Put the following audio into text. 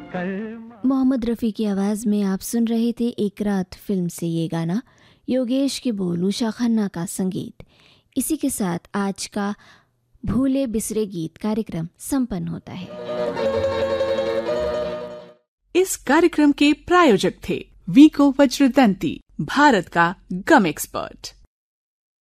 मोहम्मद रफ़ी की आवाज़ में आप सुन रहे थे एक रात फिल्म से ये गाना। योगेश के बोल, उषा खन्ना का संगीत। इसी के साथ आज का भूले बिसरे गीत कार्यक्रम संपन्न होता है। इस कार्यक्रम के प्रायोजक थे वीको वज्रदंती, भारत का गम एक्सपर्ट।